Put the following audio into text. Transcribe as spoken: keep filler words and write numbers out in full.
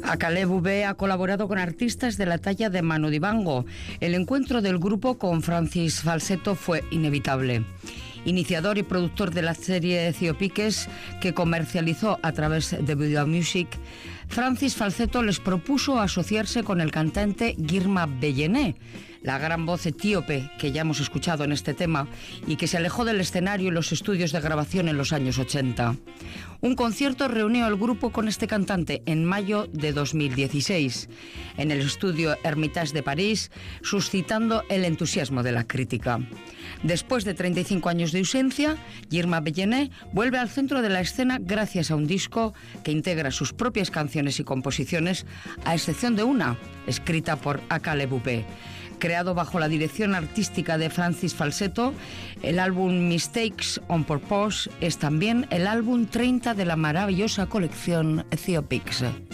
Akale Bube ha colaborado con artistas de la talla de Manu Dibango. El encuentro del grupo con Francis Falsetto fue inevitable. Iniciador y productor de la serie Ciopiques, que comercializó a través de Video Music, Francis Falsetto les propuso asociarse con el cantante Girma Bellené, la gran voz etíope que ya hemos escuchado en este tema y que se alejó del escenario y los estudios de grabación en los años ochenta. Un concierto reunió al grupo con este cantante en mayo de dos mil dieciséis, en el estudio Hermitage de París, suscitando el entusiasmo de la crítica. Después de treinta y cinco años de ausencia, Girma Bellené vuelve al centro de la escena gracias a un disco que integra sus propias canciones y composiciones, a excepción de una, escrita por Akale Bube. Creado bajo la dirección artística de Francis Falsetto, el álbum Mistakes on Purpose es también el álbum treinta de la maravillosa colección Ciopiques.